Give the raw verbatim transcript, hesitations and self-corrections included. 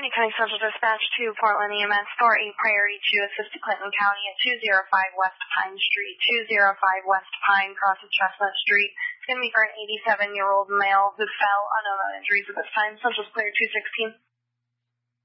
Grundy County Central Dispatch to Portland E M S for a priority to assist Clinton County at two oh five West Pine Street, two oh five West Pine, crosses Chestnut Street. It's going to be for an eighty-seven-year-old male who fell, unknown injuries at this time. Central's clear two sixteen.